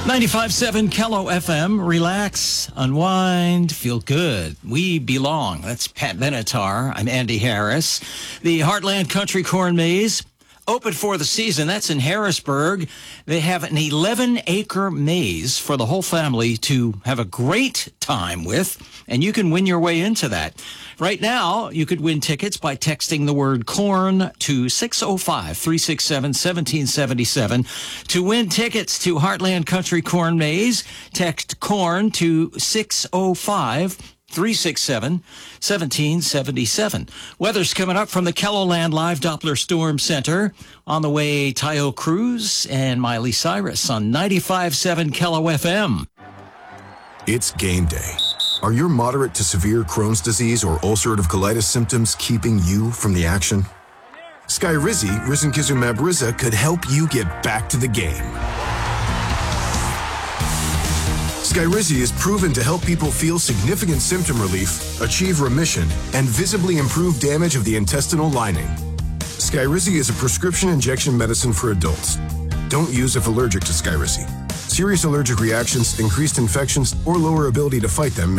95.7 Kello FM. Relax, unwind, feel good. We belong. That's Pat Benatar. I'm Andy Harris. The Heartland Country Corn Maze, open for the season. That's in Harrisburg. They have an 11-acre maze for the whole family to have a great time with, and you can win your way into that. Right now, you could win tickets by texting the word corn to 605-367-1777. To win tickets to Heartland Country Corn Maze, text corn to 605-367-1777. Weather's coming up from the KELOLAND Live Doppler Storm Center. On the way, Tayo Cruz and Miley Cyrus on 95.7 Kello FM. It's game day. Are your moderate to severe Crohn's disease or ulcerative colitis symptoms keeping you from the action? Skyrizi, risankizumab Riza, could help you get back to the game. Skyrizi is proven to help people feel significant symptom relief, achieve remission, and visibly improve damage of the intestinal lining. Skyrizi is a prescription injection medicine for adults. Don't use if allergic to Skyrizi. Serious allergic reactions, increased infections, or lower ability to fight them